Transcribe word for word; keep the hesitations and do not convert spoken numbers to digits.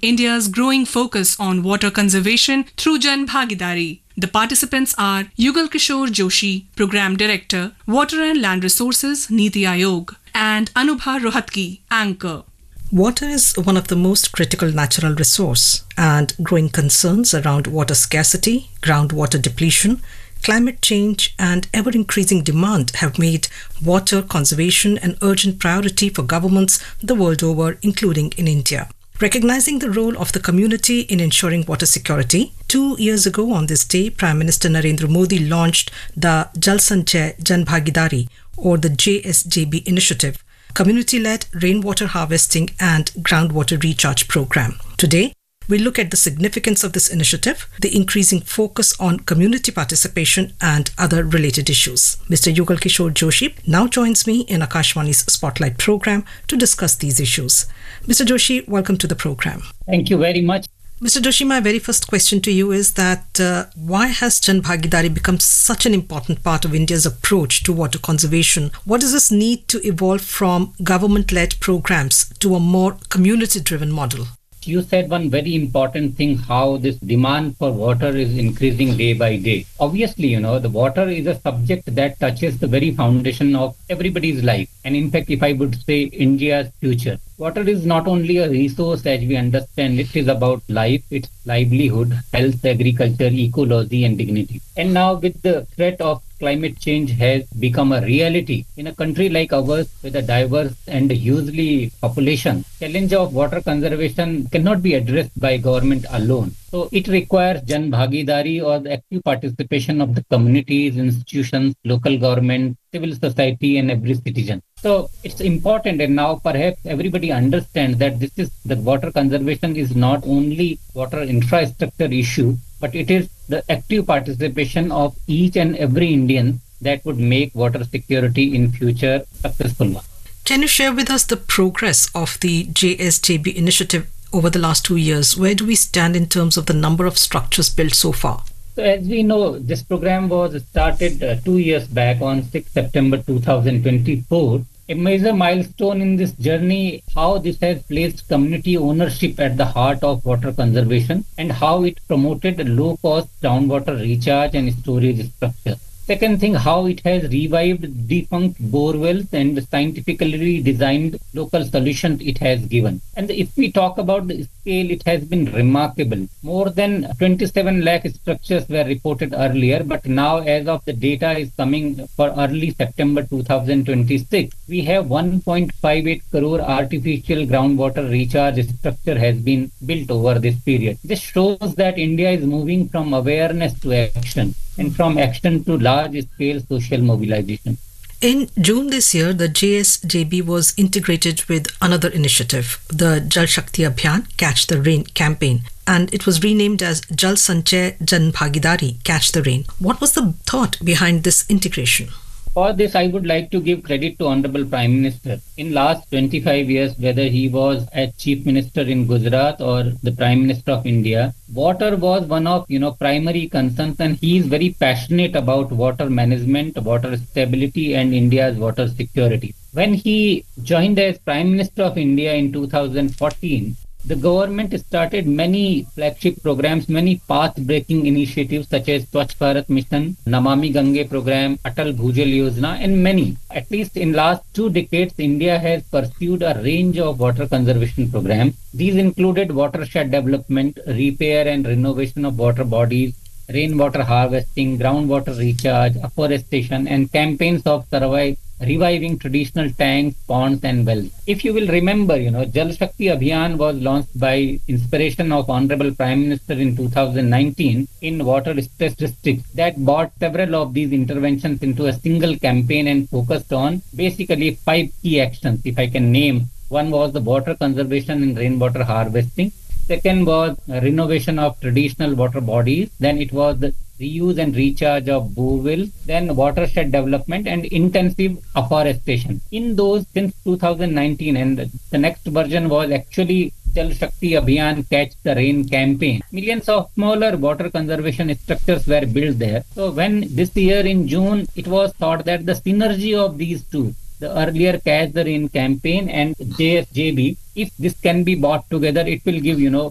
India's growing focus on water conservation through Jan Bhagidari. The participants are Yugal Kishore Joshi, Program Director, Water and Land Resources, Niti Aayog, and Anubha Rohatgi, Anchor. Water is one of the most critical natural resource, and growing concerns around water scarcity, groundwater depletion, climate change and ever-increasing demand have made water conservation an urgent priority for governments the world over, including in India. Recognizing the role of the community in ensuring water security, two years ago on this day, Prime Minister Narendra Modi launched the Jal Sanchay Jan Bhagidari, or the J S J B initiative, community-led rainwater harvesting and groundwater recharge program. Today, we look at the significance of this initiative, the increasing focus on community participation and other related issues. Mister Yugal Kishore Joshi now joins me in Akashvani's Spotlight program to discuss these issues. Mister Joshi, welcome to the program. Thank you very much. Mister Joshi, my very first question to you is that uh, why has Jan Bhagidari become such an important part of India's approach to water conservation? What does this need to evolve from government-led programs to a more community-driven model? You said one very important thing, how this demand for water is increasing day by day. Obviously, you know, the water is a subject that touches the very foundation of everybody's life. And in fact, if I would say India's future, water is not only a resource as we understand, it is about life, its livelihood, health, agriculture, ecology and dignity. And now with the threat of climate change has become a reality in a country like ours with a diverse and hugely population, challenge of water conservation cannot be addressed by government alone. So it requires Jan Bhagidari, or the active participation of the communities, institutions, local government, civil society and every citizen. So it's important, and now perhaps everybody understands that this is the water conservation is not only water infrastructure issue, but it is the active participation of each and every Indian that would make water security in future successful. Can you share with us the progress of the J S J B initiative over the last two years? Where do we stand in terms of the number of structures built so far? So as we know, this program was started uh, two years back on sixth September two thousand twenty-four. A major milestone in this journey, how this has placed community ownership at the heart of water conservation and how it promoted low-cost groundwater recharge and storage structure. Second thing, how it has revived defunct bore wells and scientifically designed local solutions it has given. And if we talk about the scale, it has been remarkable. More than twenty-seven lakh structures were reported earlier, but now as of the data is coming for early September two thousand twenty-six, we have one point five eight crore artificial groundwater recharge structure has been built over this period. This shows that India is moving from awareness to action, and from action to large-scale social mobilization. In June this year, the J S J B was integrated with another initiative, the Jal Shakti Abhiyan Catch the Rain campaign, and it was renamed as Jal Sanchay Jan Bhagidari Catch the Rain. What was the thought behind this integration? For this, I would like to give credit to Honorable Prime Minister. In last twenty-five years, whether he was as Chief Minister in Gujarat or the Prime Minister of India, water was one of, you know, primary concerns, and he is very passionate about water management, water stability and India's water security. When he joined as Prime Minister of India in two thousand fourteen, the government started many flagship programs, many path-breaking initiatives such as Swachh Bharat Mission, Namami Gange program, Atal Bhujal Yojana, and many. At least in last two decades, India has pursued a range of water conservation programs. These included watershed development, repair and renovation of water bodies, rainwater harvesting, groundwater recharge, afforestation, and campaigns of survive reviving traditional tanks, ponds and wells. If you will remember, you know, Jal Shakti Abhiyan was launched by inspiration of Honorable Prime Minister in two thousand nineteen in water-stressed districts that brought several of these interventions into a single campaign and focused on basically five key actions, if I can name. One was the water conservation and rainwater harvesting. Second was renovation of traditional water bodies. Then it was the reuse and recharge of borewells, then watershed development and intensive afforestation. In those, since two thousand nineteen, and the next version was actually Jal Shakti Abhiyan Catch the Rain campaign. Millions of smaller water conservation structures were built there. So when this year in June, it was thought that the synergy of these two, the earlier Catch the Rain campaign and J S J B, if this can be brought together, it will give, you know,